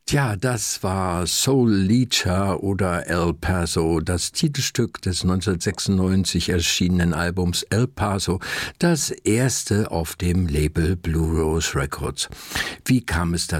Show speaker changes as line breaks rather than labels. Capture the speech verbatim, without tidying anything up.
Tja, das war Soul Leecher oder El Paso, das Titelstück des neunzehnhundertsechsundneunzig erschienenen Albums El Paso, das erste auf dem Label Blue Rose Records. Wie kam es dazu?